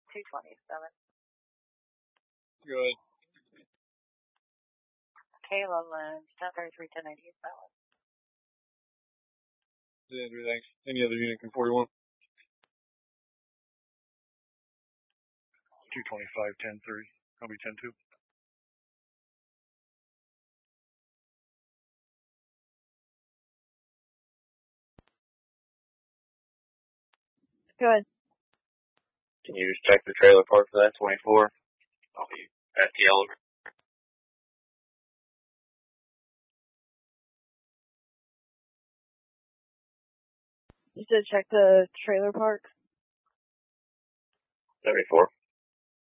227. Good. Kayla Lynch, 1033, 1080 is valid. Andrew, thanks. Any other unit in 41? 225, 10-3. I'll be 10-2. Good. Can you just check the trailer park for that 24? I'll be at the elevator. You said check the trailer park? 74.